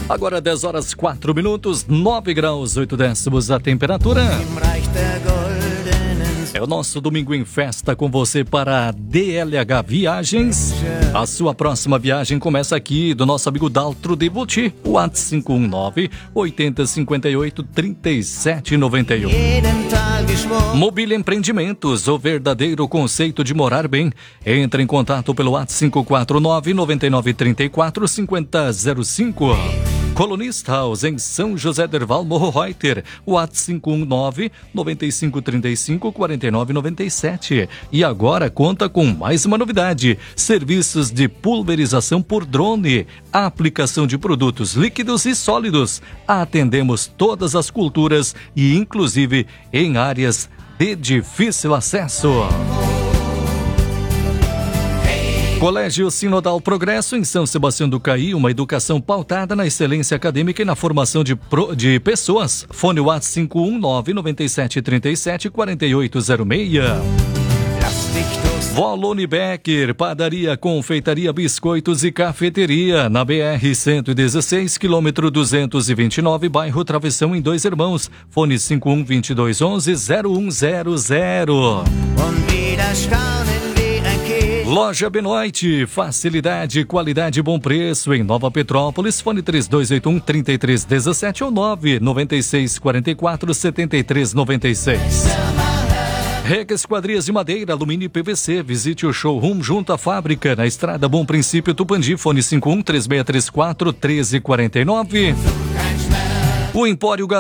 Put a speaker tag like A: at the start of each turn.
A: Agora 10 horas 4 minutos, 9 graus 8 décimos a temperatura. É o nosso Domingo em Festa com você para a DLH Viagens. A sua próxima viagem começa aqui do nosso amigo Daltro Debuti, o WhatsApp 519-8058-3791. Mobília Empreendimentos, o verdadeiro conceito de morar bem. Entre em contato pelo WhatsApp 549-9934-5005. Colunista House, em São José Derval, Morro Reuter, WhatsApp 519-9535-4997. E agora conta com mais uma novidade: serviços de pulverização por drone, aplicação de produtos líquidos e sólidos. Atendemos todas as culturas e inclusive em áreas de difícil acesso. Colégio Sinodal Progresso, em São Sebastião do Caí, uma educação pautada na excelência acadêmica e na formação de pessoas. Fone WhatsApp 519-9737-4806. Volone Becker, padaria, confeitaria, biscoitos e cafeteria, na BR-116, quilômetro 229, bairro Travessão, em Dois Irmãos. Fone 51-2211-0100. Loja Benoit, facilidade, qualidade e bom preço em Nova Petrópolis. Fone 3281-3317 ou 99644-7396. Rega Esquadrias de Madeira, Alumínio e PVC. Visite o showroom junto à fábrica, na Estrada Bom Princípio, Tupandi. Fone 51-3634-1349. O Empório